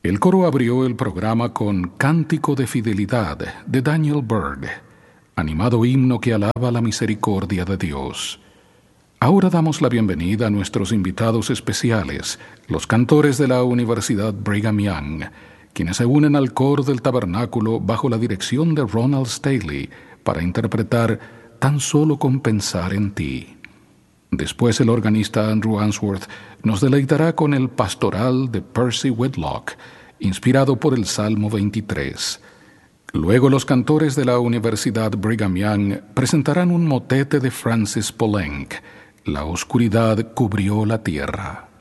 El coro abrió el programa con Cántico de Fidelidad de Daniel Byrd, animado himno que alaba la misericordia de Dios. Ahora damos la bienvenida a nuestros invitados especiales, los cantores de la Universidad Brigham Young, quienes se unen al coro del tabernáculo bajo la dirección de Ronald Staley para interpretar Tan solo con pensar en ti. Después el organista Andrew Answorth nos deleitará con el pastoral de Percy Whitlock, inspirado por el Salmo 23. Luego los cantores de la Universidad Brigham Young presentarán un motete de Francis Poulenc, La oscuridad cubrió la tierra.